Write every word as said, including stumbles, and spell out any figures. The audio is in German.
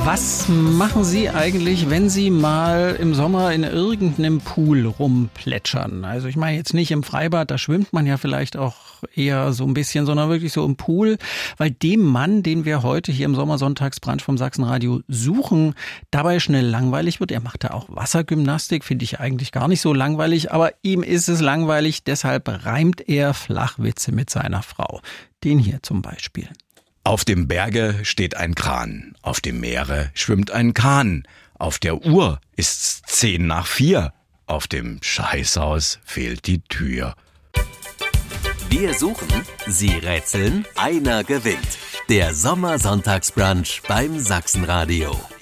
Was machen Sie eigentlich, wenn Sie mal im Sommer in irgendeinem Pool rumplätschern? Also ich meine jetzt nicht im Freibad, da schwimmt man ja vielleicht auch eher so ein bisschen, sondern wirklich so im Pool. Weil dem Mann, den wir heute hier im Sommersonntagsbrunch vom Sachsenradio suchen, dabei schnell langweilig wird. Er macht da auch Wassergymnastik, finde ich eigentlich gar nicht so langweilig, aber ihm ist es langweilig, deshalb reimt er Flachwitze mit seiner Frau. Den hier zum Beispiel. Auf dem Berge steht ein Kran, auf dem Meere schwimmt ein Kahn, auf der Uhr ist's zehn nach vier, auf dem Scheißhaus fehlt die Tür. Wir suchen, Sie rätseln, einer gewinnt. Der Sommersonntagsbrunch beim Sachsenradio.